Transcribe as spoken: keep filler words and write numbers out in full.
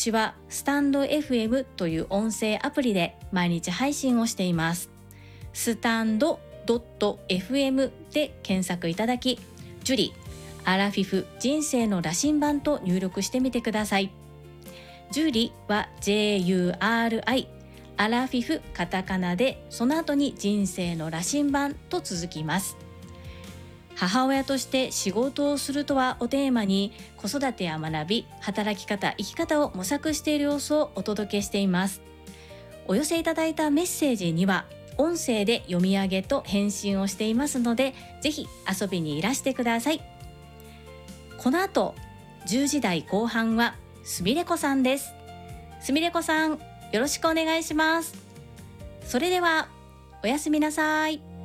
私はスタンド エフエム という音声アプリで毎日配信をしています。スタンド エフエム で検索いただき、ジュリアラフィフ人生の羅針盤と入力してみてください。ジュリは ジェイユーアールアイ、アラフィフカタカナで、その後に人生の羅針盤と続きます。母親として仕事をするとはをテーマに、子育てや学び、働き方、生き方を模索している様子をお届けしています。お寄せいただいたメッセージには音声で読み上げと返信をしていますので、ぜひ遊びにいらしてください。この後じゅうじ台後半はすみれこさんです。すみれこさん、よろしくお願いします。それではおやすみなさい。